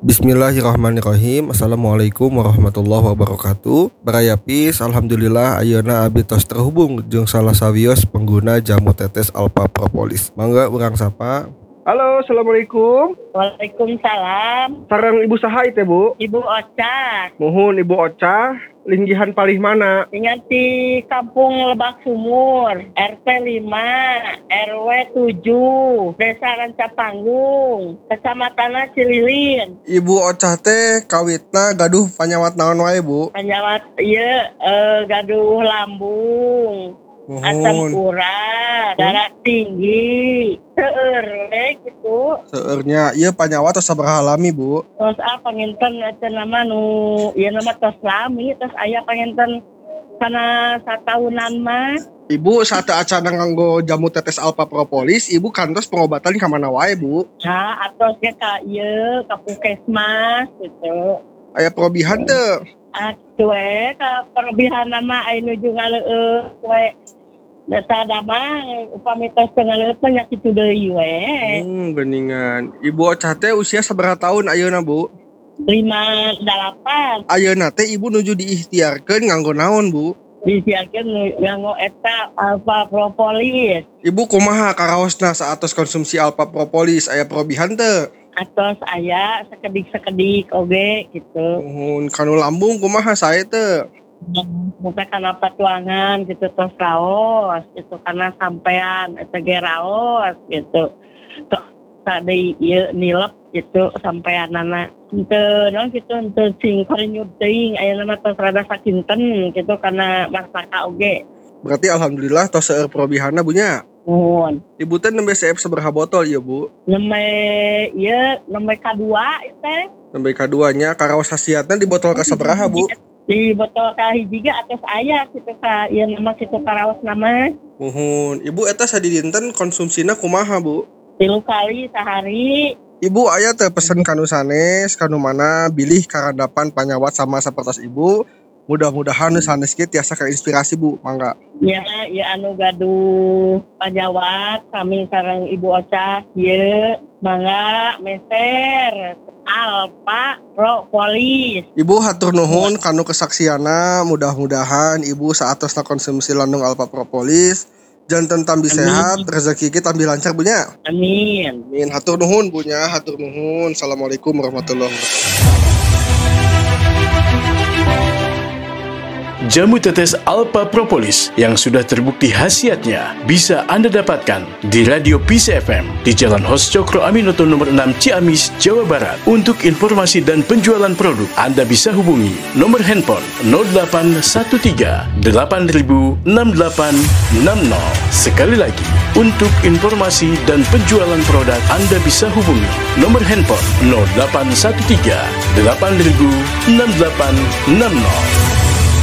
Bismillahirrahmanirrahim. Assalamualaikum warahmatullahi wabarakatuh. Baraya Pis, alhamdulillah ayeuna abi tos terhubung jeung salah sawios pengguna jamu tetes Alpha Propolis. Mangga urang sapa. Halo, assalamualaikum. Waalaikumsalam. Sareng ibu saha teh bu? Ibu Oca. Muhun ibu Oca. Linggihan palih mana? Ingat di Kampung Lebak Sumur, RT 5, RW 7, Desa Rancapanggung, Kecamatan Cililin. Ibu Oca teh kawitna gaduh panyawat naon wae bu? Penyawat ieu gaduh lambung, asam Muhun. urat, darah tinggi, seueur we gitu. Seueurnya ieu panyawat tos sabaraha lami bu? Terus panginten nama nu ieu nama tos lami, terus aya panginten kana satahunan mah. Ibu saat acara nganggo jamu tetes Alpha Propolis, ibu kantos pengobatan ka mana wae bu? Nah, atos ge ka ieu ka puskesmas gitu. Aya probihan teu? Atuh we ka perobihan nama anu juga leueuh we. Data dama upami tos teu ngaleut nya kitu deui we. Geningan. Ibu Oca teh usia sabaraha tahun ayeuna bu? 58 Ayeuna teh ibu nuju diikhtiarkeun nganggo naon bu? disiarkeun nganggo eta Alpha Propolis. Ibu kumaha karaosna saatos konsumsi Alpha Propolis aya probihan teu? Atos aya sekedik-sekedik oge gitu. Kanu lambung kumaha sae teu? Muka kana patuangan gitu tos raos gitu karena sampean eta ge raos gitu. Tadi ieu nilep gitu sampeanana henteu naon gitu henteu sing karenyut teuing aya nama tos rada sakinten gitu karena marsaka oge. Berarti alhamdulillah tos seueur probihanna bunya. Nuhun. Ibu teh nembe CF sabaraha botol ieu bu? Nembe kadua teh. Nembe kaduanya karaos khasiatna di botol kasabaraha bu? Di botol kahiji ge atos aya gitu ka ieu nama kitu karaos nama. Muhun. Ibu eta sadidinten konsumsina kumaha bu? 3 kali sehari. Ibu aya teh pesen kanu sanes, kanu mana bilih karandapan panyawat sama sapertos ibu. Mudah-mudahan sanes ge tiasa kainspirasi bu, mangga. Ya anu gaduh panyawat kami sareng Ibu Oca ieu mangga meser Alpha Propolis. Ibu hatur nuhun kanu kesaksiana, mudah-mudahan ibu saatosna konsumsi landung Alpha Propolis janten tambi sehat, rezeki kita tambi lancar bunya. Amin. Amin. Hatur nuhun bunya, hatur nuhun. Assalamualaikum warahmatullahi wabarakatuh. Jamu tetes Alpha Propolis yang sudah terbukti khasiatnya bisa Anda dapatkan di Radio Peace FM di Jalan Hos Cokro Aminoto nomor 6 Ciamis, Jawa Barat. Untuk informasi dan penjualan produk, Anda bisa hubungi nomor handphone 0813 8000 6860. Sekali lagi, untuk informasi dan penjualan produk, Anda bisa hubungi nomor handphone 0813 8000 6860.